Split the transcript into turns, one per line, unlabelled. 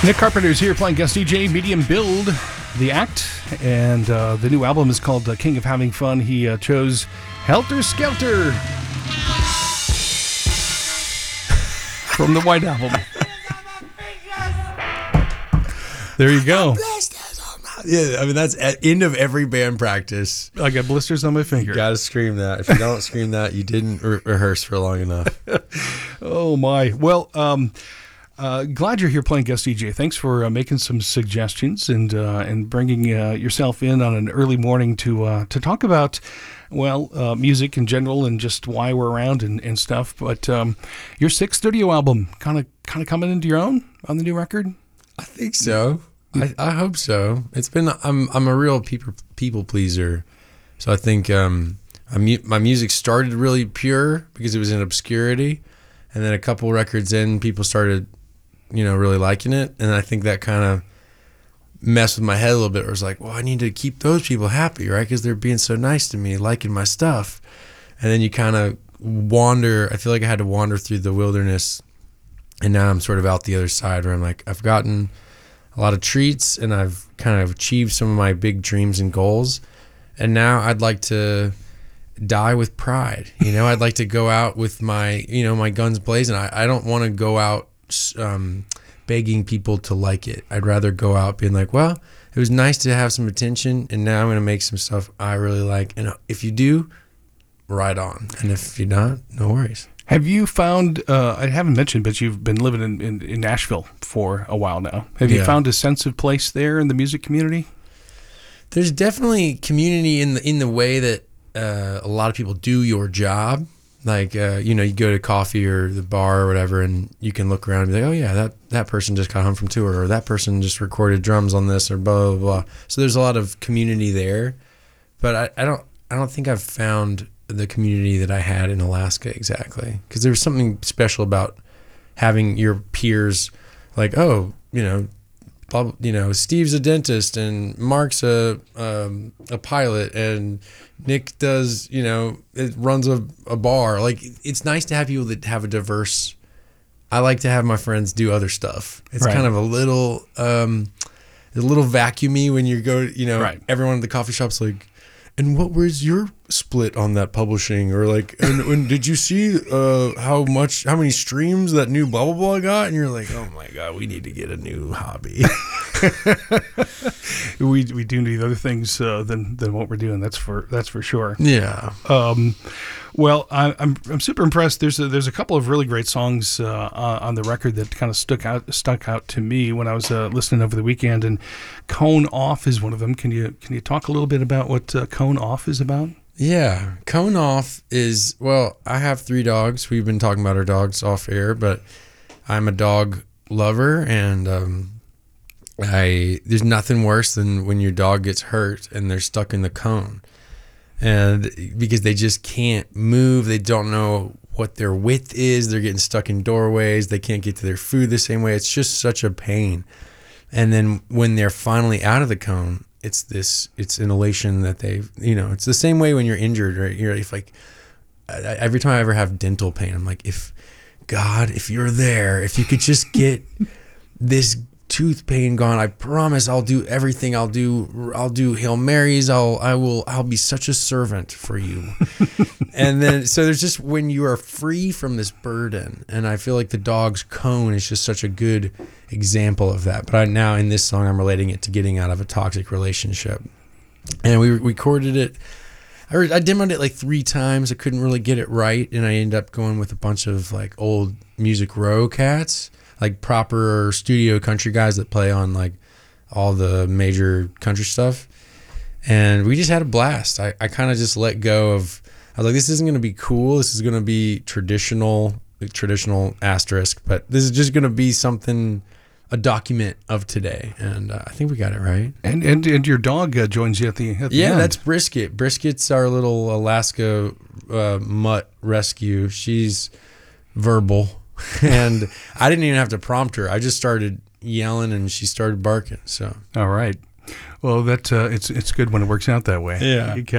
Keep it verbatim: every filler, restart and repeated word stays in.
Nick Carpenter's here playing guest D J, Medium Build, The Act, and uh, the new album is called uh, King of Having Fun. He uh, chose Helter Skelter from the White Album. There you go.
Yeah, I mean, that's at end of every band practice.
I got blisters on my finger.
You gotta scream that. If you don't scream that, you didn't re- rehearse for long enough.
Oh, my. Well, um... Uh, glad you're here playing guest D J. Thanks for uh, making some suggestions and uh, and bringing uh, yourself in on an early morning to uh, to talk about, well, uh, music in general and just why we're around and, and stuff. But um, your sixth studio album, kind of kind of coming into your own on the new record.
I think so. I, I hope so. It's been I'm I'm a real people people pleaser, so I think um, I'm, my music started really pure because it was in obscurity, and then a couple records in, people started, you know, really liking it. And I think that kind of messed with my head a little bit. Where it was like, well, I need to keep those people happy, right? Because they're being so nice to me, liking my stuff. And then you kind of wander. I feel like I had to wander through the wilderness. And now I'm sort of out the other side where I'm like, I've gotten a lot of treats and I've kind of achieved some of my big dreams and goals. And now I'd like to die with pride. You know, I'd like to go out with my, you know, my guns blazing. I, I don't want to go out Um, begging people to like it. I'd rather go out being like, well, it was nice to have some attention, and now I'm going to make some stuff I really like. And if you do, right on. And if you don't, no worries.
Have you found, uh, I haven't mentioned, but you've been living in, in, in Nashville for a while now. Have you
Yeah.
found a sense of place there in the music community?
There's definitely community in the in the way that uh, a lot of people do your job. Like, uh, you know, you go to coffee or the bar or whatever, and you can look around and be like, oh, yeah, that, that person just got home from tour, or that person just recorded drums on this, or blah, blah, blah. So there's a lot of community there. But I, I don't I don't think I've found the community that I had in Alaska exactly. Because there was something special about having your peers like, oh, you know, blah, you know, Steve's a dentist and Mark's a um, a pilot and Nick does, you know, it runs a, a bar. Like, it's nice to have people that have a diverse. I like to have my friends do other stuff. It's
Right.
kind of a little, um, a little vacuumy when you go, you know,
Right.
everyone at the coffee shop's like, and what was your split on that publishing? Or like, and, and did you see uh, how much, how many streams that new blah, blah, blah got? And you're like, oh my God, we need to get a new hobby.
we we do need other things uh, than than what we're doing. That's for that's for sure.
Yeah.
Um, well, I, I'm I'm super impressed. There's a, there's a couple of really great songs uh, on the record that kind of stuck out stuck out to me when I was uh, listening over the weekend. And Cone Off is one of them. Can you can you talk a little bit about what uh, Cone Off is about?
Yeah. Cone Off is, well, I have three dogs. We've been talking about our dogs off air, but I'm a dog lover, and um, I there's nothing worse than when your dog gets hurt and they're stuck in the cone. And because they just can't move, they don't know what their width is, they're getting stuck in doorways, they can't get to their food the same way. It's just such a pain. And then when they're finally out of the cone, it's this, it's an elation that they've, you know, it's the same way when you're injured, right? You're if like, I, every time I ever have dental pain, I'm like, if God, if you're there, if you could just get this tooth pain gone, I promise I'll do everything. I'll do, I'll do Hail Marys. I'll, I will, I'll be such a servant for you. And then, so there's just, when you are free from this burden, and I feel like the dog's cone is just such a good example of that. But I, now in this song, I'm relating it to getting out of a toxic relationship. And we recorded it. I, I demoed it like three times. I couldn't really get it right. And I ended up going with a bunch of like old Music Row cats, like proper studio country guys that play on like all the major country stuff. And we just had a blast. I, I kind of just let go of, I was like, this isn't going to be cool. This is going to be traditional, like traditional asterisk, but this is just going to be something, a document of today. And uh, I think we got it right.
And and, and your dog uh, joins you at the, at the
Yeah,
end.
that's Brisket. Brisket's our little Alaska uh, mutt rescue. She's verbal. And I didn't even have to prompt her. I just started yelling and she started barking. So
all right. Well, that uh, it's it's good when it works out that way.
Yeah.
You